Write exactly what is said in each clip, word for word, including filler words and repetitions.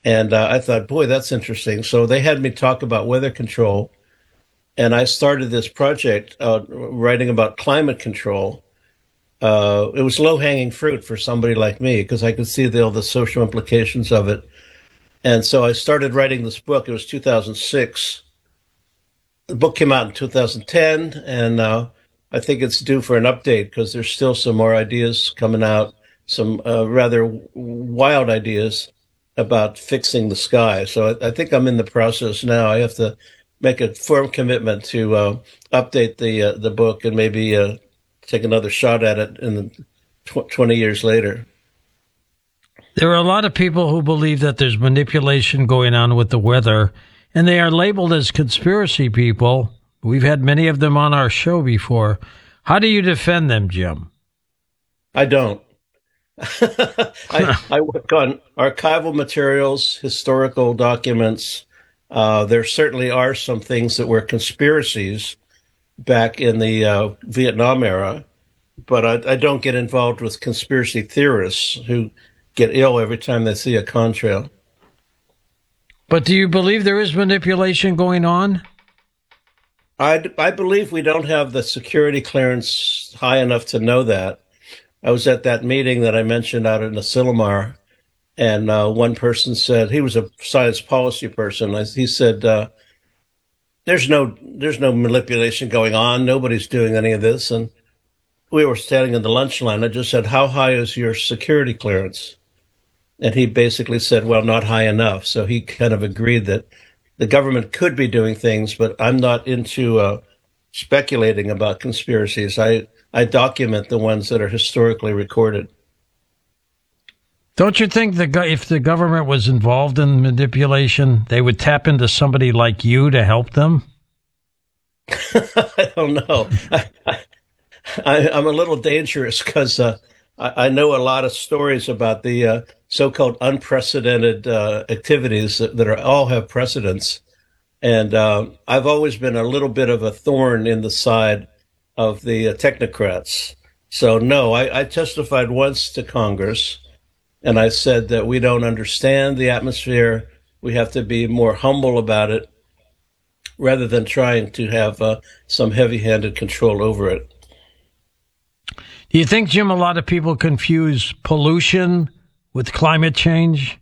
And uh, I thought, boy, that's interesting. So they had me talk about weather control, and I started this project uh, writing about climate control. Uh, it was low hanging fruit for somebody like me because I could see the, all the social implications of it. And so I started writing this book. It was two thousand six. The book came out in two thousand ten, and uh, I think it's due for an update because there's still some more ideas coming out, some uh, rather wild ideas about fixing the sky. So I, I think I'm in the process now. I have to make a firm commitment to uh, update the uh, the book and maybe uh, take another shot at it in the tw- twenty years later. There are a lot of people who believe that there's manipulation going on with the weather, and they are labeled as conspiracy people. We've had many of them on our show before. How do you defend them, Jim? I don't. I, I work on archival materials, historical documents. Uh, there certainly are some things that were conspiracies back in the uh, Vietnam era, but I, I don't get involved with conspiracy theorists who get ill every time they see a contrail. But do you believe there is manipulation going on? I, I believe we don't have the security clearance high enough to know that. I was at that meeting that I mentioned out in Asilomar, and uh, one person said, he was a science policy person. He said, uh, "There's no, there's no manipulation going on. Nobody's doing any of this." And we were standing in the lunch line. I just said, "How high is your security clearance?" And he basically said, "Well, not high enough." So he kind of agreed that the government could be doing things, but I'm not into uh, speculating about conspiracies. I, I document the ones that are historically recorded. Don't you think the if the government was involved in manipulation, they would tap into somebody like you to help them? I don't know. I, I, I'm a little dangerous because uh, I, I know a lot of stories about the uh, so-called unprecedented uh, activities that, that are, all have precedents. And uh, I've always been a little bit of a thorn in the side of the uh, technocrats. So, no, I, I testified once to Congress, and I said that we don't understand the atmosphere. We have to be more humble about it rather than trying to have uh, some heavy-handed control over it. Do you think, Jim, a lot of people confuse pollution with climate change?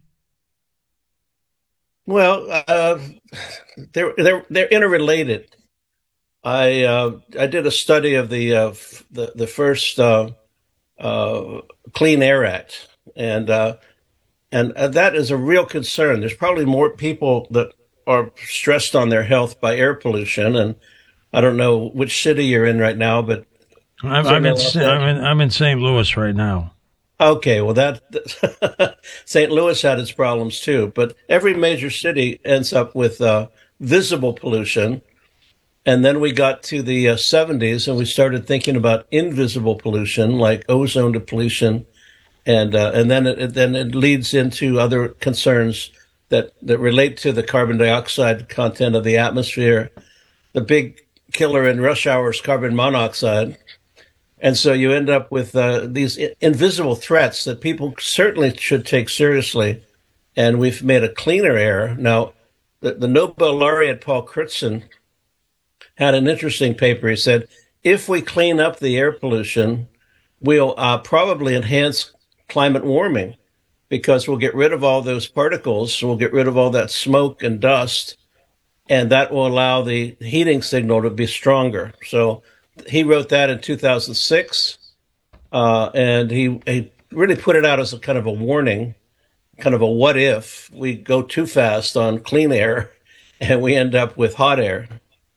Well, uh, they're they're they're interrelated. I uh, I did a study of the uh, f- the the first uh, uh, Clean Air Act, and uh, and uh, that is a real concern. There's probably more people that are stressed on their health by air pollution, and I don't know which city you're in right now, but I'm, I'm in I'm in I'm in Saint Louis right now. Okay, well, that Saint Louis had its problems too, but every major city ends up with uh, visible pollution. And then we got to the uh, seventies and we started thinking about invisible pollution, like ozone depletion, and uh, and then it then it leads into other concerns that that relate to the carbon dioxide content of the atmosphere. The big killer in rush hour is carbon monoxide. And so you end up with uh, these invisible threats that people certainly should take seriously. And we've made a cleaner air. Now, the, the Nobel laureate Paul Crutzen had an interesting paper. He said, if we clean up the air pollution, we'll uh, probably enhance climate warming because we'll get rid of all those particles. We'll get rid of all that smoke and dust, and that will allow the heating signal to be stronger. So he wrote that in two thousand six, uh, and he, he really put it out as a kind of a warning, kind of a what if we go too fast on clean air and we end up with hot air.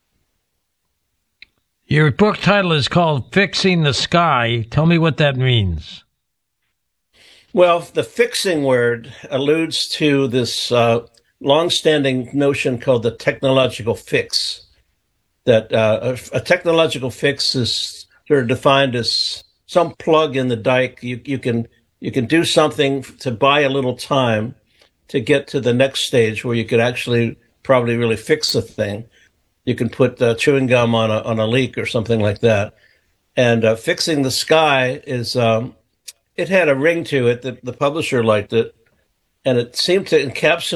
Your book title is called Fixing the Sky. Tell me what that means. Well, the fixing word alludes to this uh, longstanding notion called the technological fix. That uh, a, a technological fix is sort of defined as some plug in the dike. You, you can you can do something to buy a little time to get to the next stage where you could actually probably really fix the thing. You can put uh, chewing gum on a on a leak or something like that. And uh, fixing the sky is um, it had a ring to it that the publisher liked it, and it seemed to encapsulate